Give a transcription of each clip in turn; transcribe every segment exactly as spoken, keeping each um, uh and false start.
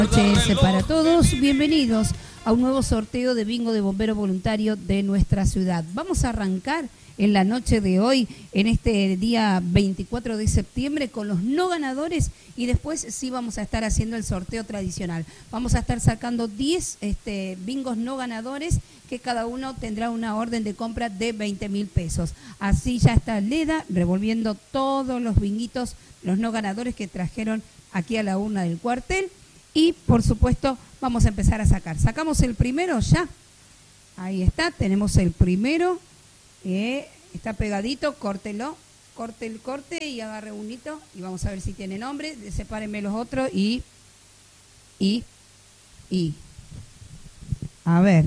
Buenas noches para todos, bienvenidos a un nuevo sorteo de bingo de bombero voluntario de nuestra ciudad. Vamos a arrancar en la noche de hoy, en este día veinticuatro de septiembre, con los no ganadores y después sí vamos a estar haciendo el sorteo tradicional. Vamos a estar sacando diez este, bingos no ganadores que cada uno tendrá una orden de compra de veinte mil pesos. Así ya está Leda revolviendo todos los binguitos, los no ganadores que trajeron aquí a la urna del cuartel. Y, por supuesto, vamos a empezar a sacar. ¿Sacamos el primero ya? Ahí está, tenemos el primero. Eh, está pegadito, córtelo. Corte el corte y agarre un hito. Y vamos a ver si tiene nombre. Sepárenme los otros y... Y... Y... A ver.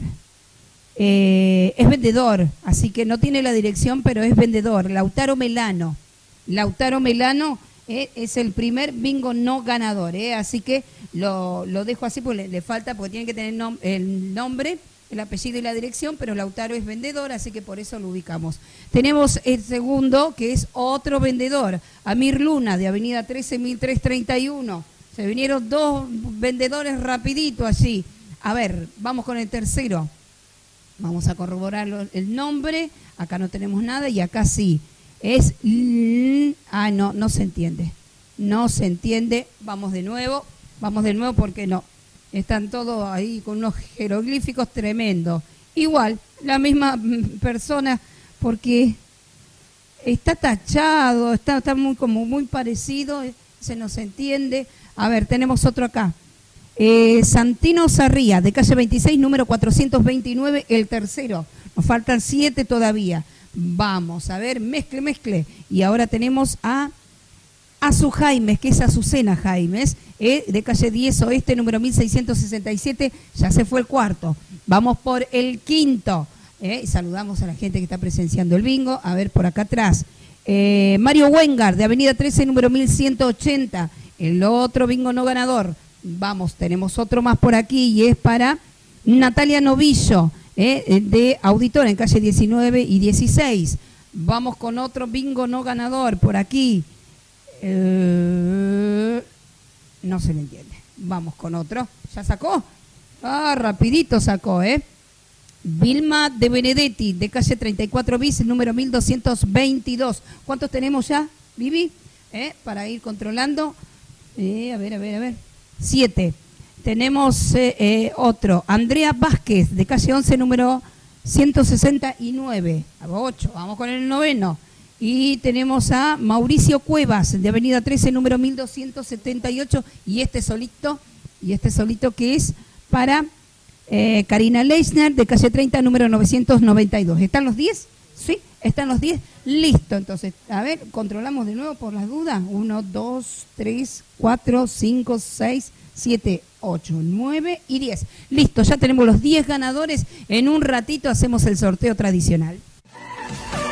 Eh, es vendedor, así que no tiene la dirección, pero es vendedor. Lautaro Melano. Lautaro Melano... Eh, es el primer bingo no ganador, eh, así que lo, lo dejo así porque le, le falta, porque tiene que tener nom el nombre, el apellido y la dirección, pero Lautaro es vendedor, así que por eso lo ubicamos. Tenemos el segundo, que es otro vendedor, Amir Luna, de Avenida trece mil trescientos treinta y uno. Se vinieron dos vendedores rapidito allí. A ver, vamos con el tercero. Vamos a corroborar el nombre. Acá no tenemos nada y acá sí. Es... Ah, no, no se entiende. No se entiende. Vamos de nuevo. Vamos de nuevo porque no. Están todos ahí con unos jeroglíficos tremendos. Igual, la misma persona porque está tachado, está, está muy, como muy parecido, se nos entiende. A ver, tenemos otro acá. Eh, Santino Sarría, de calle veintiséis, número cuatrocientos veintinueve, el tercero. Nos faltan siete todavía. Vamos a ver, mezcle, mezcle. Y ahora tenemos a Azu Jaimes, que es Azucena Jaimes, eh, de calle diez Oeste, número mil seiscientos sesenta y siete. Ya se fue el cuarto. Vamos por el quinto. Eh, y saludamos a la gente que está presenciando el bingo. A ver, por acá atrás. Eh, Mario Wengar, de Avenida trece, número mil ciento ochenta. El otro bingo no ganador. Vamos, tenemos otro más por aquí y es para Natalia Novillo. Eh, de Auditor en calle diecinueve y dieciséis. Vamos con otro bingo no ganador por aquí. Eh, no se le entiende. Vamos con otro. ¿Ya sacó? Ah, rapidito sacó, ¿eh? Vilma de Benedetti, de calle treinta y cuatro bis, número mil doscientos veintidós. ¿Cuántos tenemos ya, Vivi? ¿Eh? Para ir controlando. Eh, a ver, a ver, a ver. Siete. Tenemos eh, eh, otro, Andrea Vázquez, de calle once, número ciento sesenta y nueve. ocho, vamos con el noveno. Y tenemos a Mauricio Cuevas, de Avenida trece, número mil doscientos setenta y ocho. Y este solito, y este solito que es para eh, Karina Leisner, de calle treinta, número novecientos noventa y dos. ¿Están los diez? Sí, están los diez. Listo, entonces, a ver, controlamos de nuevo por las dudas. uno, dos, tres, cuatro, cinco, seis, siete, ocho, nueve y diez. Listo, ya tenemos los diez ganadores. En un ratito hacemos el sorteo tradicional.